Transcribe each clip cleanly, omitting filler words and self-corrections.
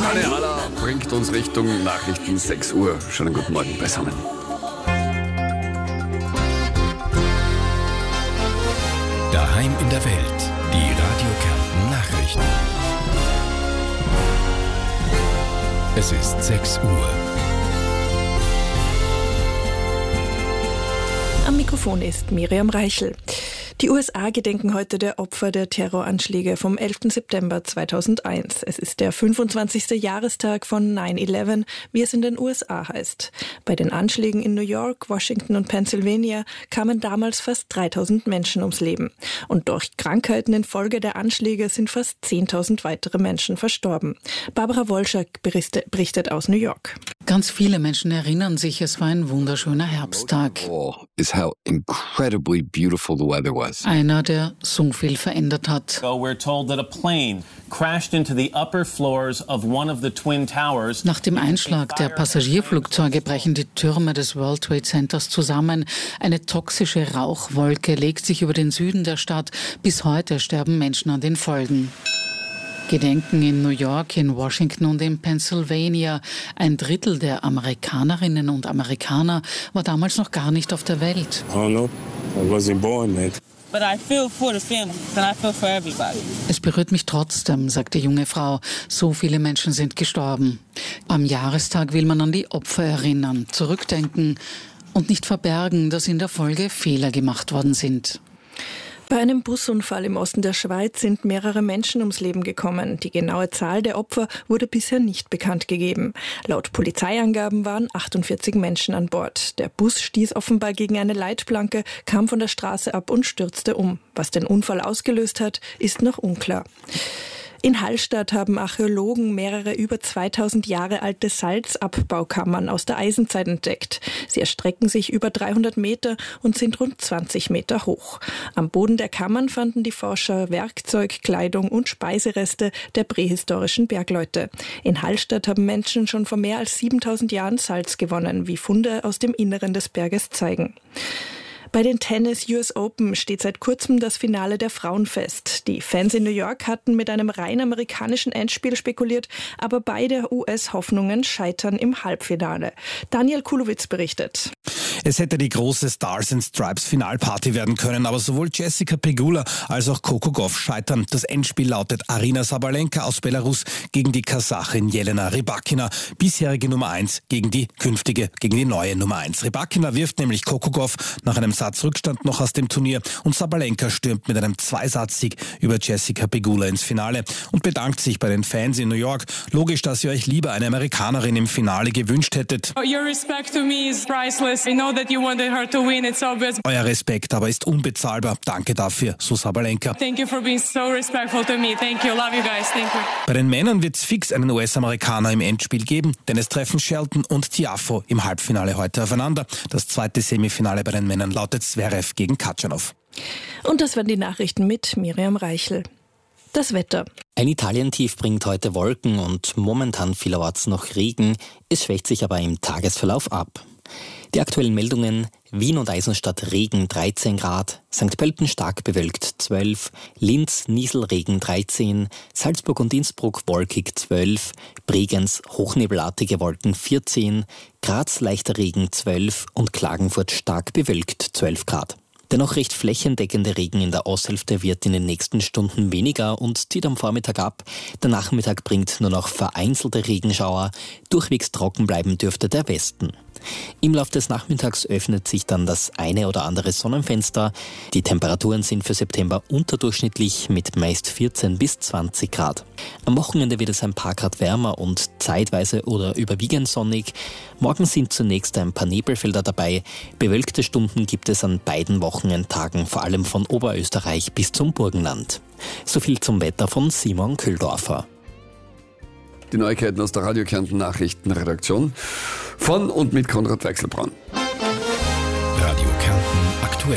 Anne Haller bringt uns Richtung Nachrichten 6 Uhr. Schönen guten Morgen beisammen. Daheim in der Welt. Die Radio Kärnten Nachrichten. Es ist 6 Uhr. Am Mikrofon ist Miriam Reichel. Die USA gedenken heute der Opfer der Terroranschläge vom 11. September 2001. Es ist der 25. Jahrestag von 9/11, wie es in den USA heißt. Bei den Anschlägen in New York, Washington und Pennsylvania kamen damals fast 3000 Menschen ums Leben. Und durch Krankheiten infolge der Anschläge sind fast 10.000 weitere Menschen verstorben. Barbara Wolschak berichtet aus New York. Ganz viele Menschen erinnern sich, es war ein wunderschöner Herbsttag. Is how incredibly beautiful the weather was. Einer, der so viel verändert hat. We're told that a plane crashed into the upper floors of one of the twin towers. Nach dem Einschlag der Passagierflugzeuge brechen die Türme des World Trade Centers zusammen. Eine toxische Rauchwolke legt sich über den Süden der Stadt. Bis heute sterben Menschen an den Folgen. Gedenken in New York, in Washington und in Pennsylvania. 1/3 der Amerikanerinnen und Amerikaner war damals noch gar nicht auf der Welt. Oh no, I wasn't born yet. But I feel for the families and I feel for everybody. Es berührt mich trotzdem, sagt die junge Frau. So viele Menschen sind gestorben. Am Jahrestag will man an die Opfer erinnern, zurückdenken und nicht verbergen, dass in der Folge Fehler gemacht worden sind. Bei einem Busunfall im Osten der Schweiz sind mehrere Menschen ums Leben gekommen. Die genaue Zahl der Opfer wurde bisher nicht bekannt gegeben. Laut Polizeiangaben waren 48 Menschen an Bord. Der Bus stieß offenbar gegen eine Leitplanke, kam von der Straße ab und stürzte um. Was den Unfall ausgelöst hat, ist noch unklar. In Hallstatt haben Archäologen mehrere über 2000 Jahre alte Salzabbaukammern aus der Eisenzeit entdeckt. Sie erstrecken sich über 300 Meter und sind rund 20 Meter hoch. Am Boden der Kammern fanden die Forscher Werkzeug, Kleidung und Speisereste der prähistorischen Bergleute. In Hallstatt haben Menschen schon vor mehr als 7000 Jahren Salz gewonnen, wie Funde aus dem Inneren des Berges zeigen. Bei den Tennis US Open steht seit kurzem das Finale der Frauen fest. Die Fans in New York hatten mit einem rein amerikanischen Endspiel spekuliert, aber beide US-Hoffnungen scheitern im Halbfinale. Daniel Kulowitz berichtet. Es hätte die große Stars and Stripes Finalparty werden können, aber sowohl Jessica Pegula als auch Coco Gauff scheitern. Das Endspiel lautet Aryna Sabalenka aus Belarus gegen die Kasachin Jelena Rybakina, bisherige Nummer 1 gegen die neue Nummer 1. Rybakina wirft nämlich Coco Gauff nach einem Satzrückstand noch aus dem Turnier und Sabalenka stürmt mit einem 2-Satz-Sieg über Jessica Pegula ins Finale und bedankt sich bei den Fans in New York. Logisch, dass ihr euch lieber eine Amerikanerin im Finale gewünscht hättet. Your respect to me is priceless. I know that you wanted her to win. It's obvious. Euer Respekt aber ist unbezahlbar. Danke dafür, so Sabalenka. Thank you for being so respectful to me. Thank you. Love you guys. Thank you. Bei den Männern wird es fix einen US-Amerikaner im Endspiel geben, denn es treffen Shelton und Tiafoe im Halbfinale heute aufeinander. Das zweite Semifinale bei den Männern lautet Zverev gegen Katschanov. Und das waren die Nachrichten mit Miriam Reichel. Das Wetter. Ein Italientief bringt heute Wolken und momentan vielerorts noch Regen. Es schwächt sich aber im Tagesverlauf ab. Die aktuellen Meldungen: Wien und Eisenstadt Regen 13 Grad, St. Pölten stark bewölkt 12, Linz Nieselregen 13, Salzburg und Innsbruck wolkig 12, Bregenz hochnebelartige Wolken 14, Graz leichter Regen 12 und Klagenfurt stark bewölkt 12 Grad. Der noch recht flächendeckende Regen in der Osthälfte wird in den nächsten Stunden weniger und zieht am Vormittag ab. Der Nachmittag bringt nur noch vereinzelte Regenschauer. Durchwegs trocken bleiben dürfte der Westen. Im Laufe des Nachmittags öffnet sich dann das eine oder andere Sonnenfenster. Die Temperaturen sind für September unterdurchschnittlich mit meist 14 bis 20 Grad. Am Wochenende wird es ein paar Grad wärmer und zeitweise oder überwiegend sonnig. Morgen sind zunächst ein paar Nebelfelder dabei. Bewölkte Stunden gibt es an beiden Wochenendtagen, vor allem von Oberösterreich bis zum Burgenland. Soviel zum Wetter von Simon Köhldorfer. Die Neuigkeiten aus der Radio Kärnten Nachrichtenredaktion von und mit Konrad Weichselbraun. Radio Kärnten aktuell.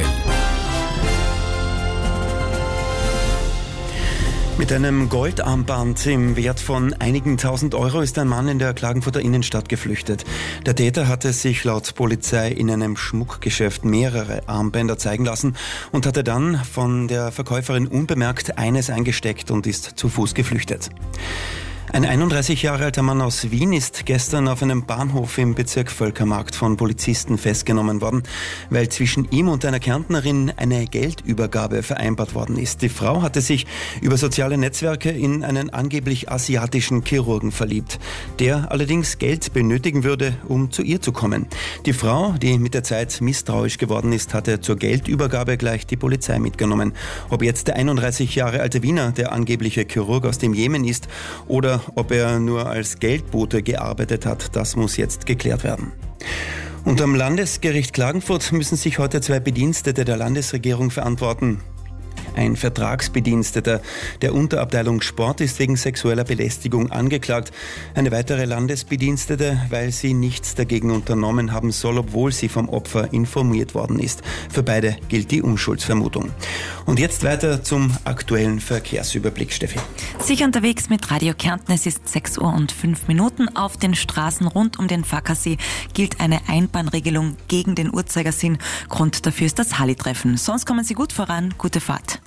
Mit einem Goldarmband im Wert von einigen tausend Euro ist ein Mann in der Klagenfurter Innenstadt geflüchtet. Der Täter hatte sich laut Polizei in einem Schmuckgeschäft mehrere Armbänder zeigen lassen und hatte dann von der Verkäuferin unbemerkt eines eingesteckt und ist zu Fuß geflüchtet. Ein 31 Jahre alter Mann aus Wien ist gestern auf einem Bahnhof im Bezirk Völkermarkt von Polizisten festgenommen worden, weil zwischen ihm und einer Kärntnerin eine Geldübergabe vereinbart worden ist. Die Frau hatte sich über soziale Netzwerke in einen angeblich asiatischen Chirurgen verliebt, der allerdings Geld benötigen würde, um zu ihr zu kommen. Die Frau, die mit der Zeit misstrauisch geworden ist, hatte zur Geldübergabe gleich die Polizei mitgenommen. Ob jetzt der 31 Jahre alte Wiener der angebliche Chirurg aus dem Jemen ist oder ob er nur als Geldbote gearbeitet hat, das muss jetzt geklärt werden. Und am Landesgericht Klagenfurt müssen sich heute 2 Bedienstete der Landesregierung verantworten. Ein Vertragsbediensteter der Unterabteilung Sport ist wegen sexueller Belästigung angeklagt. Eine weitere Landesbedienstete, weil sie nichts dagegen unternommen haben soll, obwohl sie vom Opfer informiert worden ist. Für beide gilt die Unschuldsvermutung. Und jetzt weiter zum aktuellen Verkehrsüberblick, Steffi. Sicher unterwegs mit Radio Kärnten. Es ist 6:05 Uhr. Auf den Straßen rund um den Fackersee gilt eine Einbahnregelung gegen den Uhrzeigersinn. Grund dafür ist das Halli-Treffen. Sonst kommen Sie gut voran. Gute Fahrt.